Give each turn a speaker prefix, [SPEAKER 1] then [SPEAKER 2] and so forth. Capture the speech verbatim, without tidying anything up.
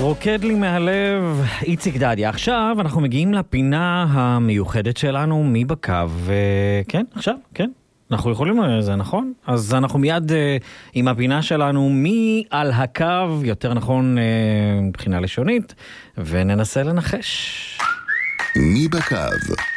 [SPEAKER 1] רוקד לי מהלב, איציק דדיה. עכשיו אנחנו מגיעים לפינה המיוחדת שלנו, מי בקו, וכן, עכשיו, כן, אנחנו יכולים לזה, נכון? אז אנחנו מיד uh, עם הפינה שלנו, מי על הקו, יותר נכון uh, מבחינה לשונית, וננסה לנחש.
[SPEAKER 2] מי בקו?